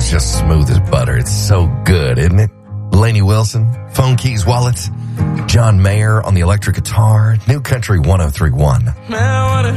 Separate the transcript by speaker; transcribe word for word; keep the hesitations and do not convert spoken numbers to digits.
Speaker 1: is just smooth as butter. It's so good, isn't it? Lainey Wilson, Phone Keys Wallets, John Mayer on the electric guitar, New Country one oh three point one.